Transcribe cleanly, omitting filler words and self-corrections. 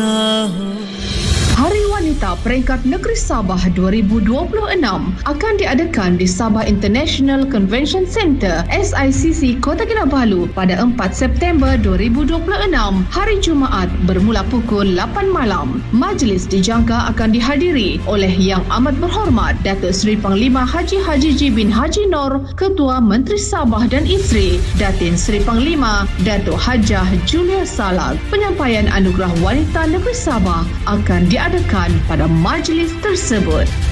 Hari Wanita Peringkat Negeri Sabah 2026 akan diadakan di Sabah International Convention Centre SICC Kota Kinabalu pada 4 September 2026 hari Jumaat bermula pukul 8 malam. Majlis dijangka akan dihadiri oleh Yang Amat Berhormat Datuk Seri Panglima Haji Ji bin Haji Nor, Ketua Menteri Sabah dan Isteri, Datin Seri Panglima Datuk Hajah Julia Salag. Penyampaian Anugerah Wanita Negeri Sabah akan diadakan pada majlis tersebut.